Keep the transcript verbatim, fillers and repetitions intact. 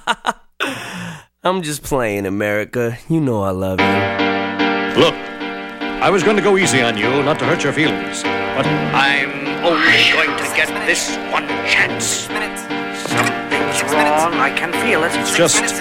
I'm just playing, America. You know I love you. Look, I was going to go easy on you, not to hurt your feelings. But I'm only going to get this one chance. Something's wrong. I can feel it. It's just